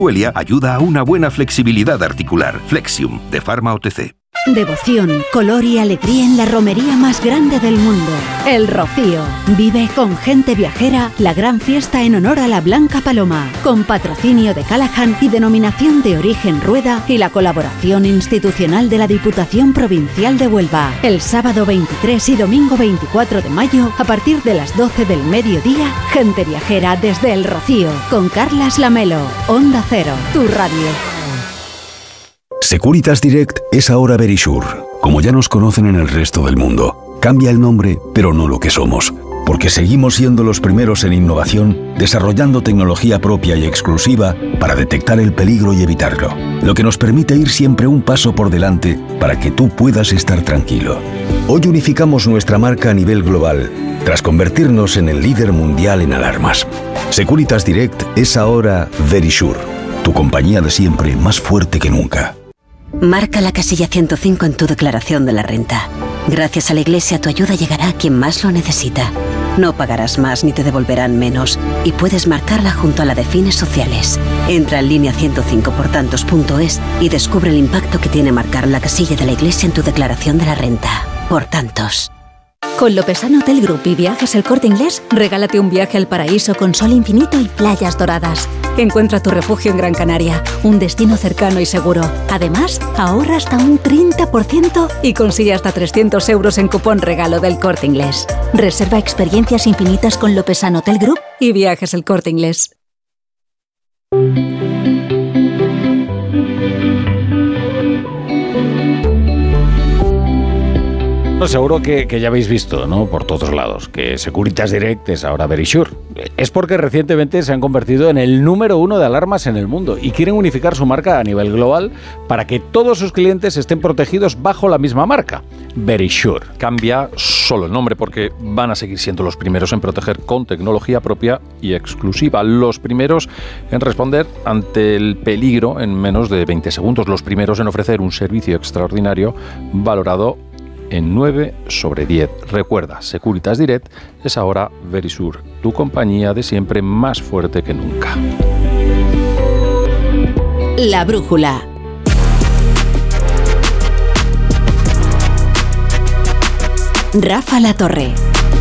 Huelia ayuda a una buena flexibilidad articular. Flexium, de Pharma OTC. Devoción, color y alegría en la romería más grande del mundo, El Rocío. Vive con Gente Viajera la gran fiesta en honor a la Blanca Paloma, con patrocinio de Callahan y denominación de origen Rueda y la colaboración institucional de la Diputación Provincial de Huelva. El sábado 23 y domingo 24 de mayo, a partir de las 12 del mediodía, Gente Viajera desde El Rocío, con Carlas Lamelo, Onda Cero, tu radio. Securitas Direct es ahora Verisure, como ya nos conocen en el resto del mundo. Cambia el nombre, pero no lo que somos, porque seguimos siendo los primeros en innovación, desarrollando tecnología propia y exclusiva para detectar el peligro y evitarlo, lo que nos permite ir siempre un paso por delante para que tú puedas estar tranquilo. Hoy unificamos nuestra marca a nivel global, tras convertirnos en el líder mundial en alarmas. Securitas Direct es ahora Verisure, tu compañía de siempre más fuerte que nunca. Marca la casilla 105 en tu declaración de la renta. Gracias a la Iglesia tu ayuda llegará a quien más lo necesita. No pagarás más ni te devolverán menos y puedes marcarla junto a la de fines sociales. Entra en línea 105portantos.es y descubre el impacto que tiene marcar la casilla de la Iglesia en tu declaración de la renta. Por tantos. Con Lopesano Hotel Group y Viajes El Corte Inglés, regálate un viaje al paraíso con sol infinito y playas doradas. Encuentra tu refugio en Gran Canaria, un destino cercano y seguro. Además, ahorra hasta un 30% y consigue hasta 300 euros en cupón regalo del Corte Inglés. Reserva experiencias infinitas con Lopesano Hotel Group y Viajes El Corte Inglés. Seguro que ya habéis visto, ¿no?, por todos lados, que Securitas Direct es ahora Verisure. Es porque recientemente se han convertido en el número 1 de alarmas en el mundo y quieren unificar su marca a nivel global para que todos sus clientes estén protegidos bajo la misma marca, Verisure. Cambia solo el nombre porque van a seguir siendo los primeros en proteger con tecnología propia y exclusiva. Los primeros en responder ante el peligro en menos de 20 segundos. Los primeros en ofrecer un servicio extraordinario valorado en 9 sobre 10. Recuerda, Securitas Direct es ahora Verisure, tu compañía de siempre más fuerte que nunca. La brújula. Rafa Latorre.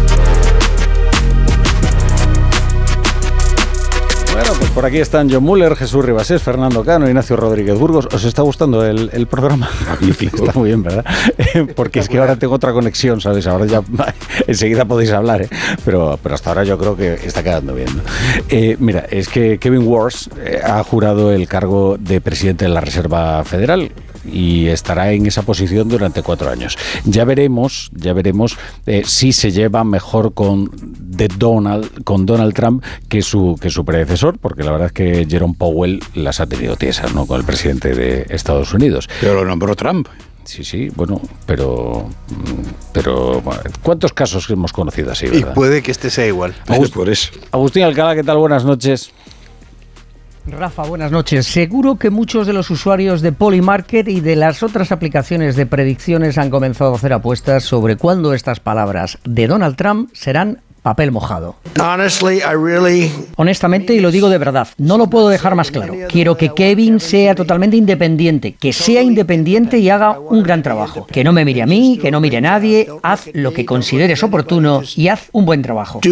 Bueno, pues por aquí están John Muller, Jesús Ribasés, Fernando Cano, Ignacio Rodríguez Burgos. ¿Os está gustando el programa? Está muy bien, ¿verdad? Porque es que ahora tengo otra conexión, ¿sabes? Ahora ya enseguida podéis hablar, ¿eh? Pero hasta ahora yo creo que está quedando bien, ¿no? Mira, es que Kevin Warsh ha jurado el cargo de presidente de la Reserva Federal y estará en esa posición durante 4 años. Ya veremos si se lleva mejor con Donald Trump que su predecesor, porque la verdad es que Jerome Powell las ha tenido tiesas, ¿no?, con el presidente de Estados Unidos. Pero lo nombró Trump. Sí, bueno, pero ¿cuántos casos hemos conocido así, verdad? Y puede que este sea igual. Por eso. Agustín Alcalá, ¿qué tal? Buenas noches. Rafa, buenas noches. Seguro que muchos de los usuarios de Polymarket y de las otras aplicaciones de predicciones han comenzado a hacer apuestas sobre cuándo estas palabras de Donald Trump serán papel mojado. Honestamente, y lo digo de verdad, no lo puedo dejar más claro. Quiero que Kevin sea totalmente independiente, que sea independiente y haga un gran trabajo. Que no me mire a mí, que no mire a nadie. Haz lo que consideres oportuno y haz un buen trabajo.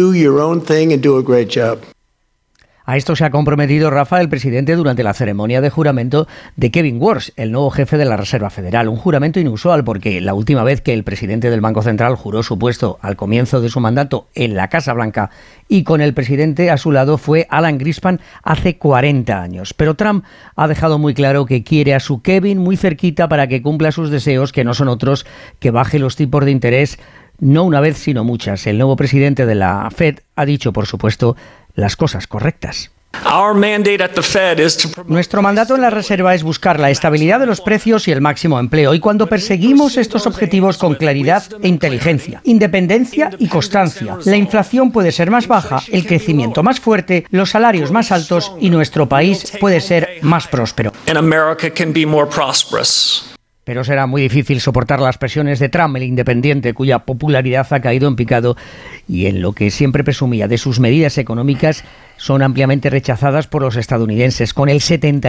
A esto se ha comprometido Rafa, el presidente, durante la ceremonia de juramento de Kevin Warsh, el nuevo jefe de la Reserva Federal. Un juramento inusual porque la última vez que el presidente del Banco Central juró su puesto al comienzo de su mandato en la Casa Blanca y con el presidente a su lado fue Alan Greenspan hace 40 años. Pero Trump ha dejado muy claro que quiere a su Kevin muy cerquita para que cumpla sus deseos, que no son otros que baje los tipos de interés, no una vez sino muchas. El nuevo presidente de la Fed ha dicho, por supuesto, las cosas correctas. Nuestro mandato en la Reserva es buscar la estabilidad de los precios y el máximo empleo. Y cuando perseguimos estos objetivos con claridad e inteligencia, independencia y constancia, la inflación puede ser más baja, el crecimiento más fuerte, los salarios más altos y nuestro país puede ser más próspero. pero será muy difícil soportar las presiones de Trump, el independiente, cuya popularidad ha caído en picado y en lo que siempre presumía de sus medidas económicas son ampliamente rechazadas por los estadounidenses, con el 70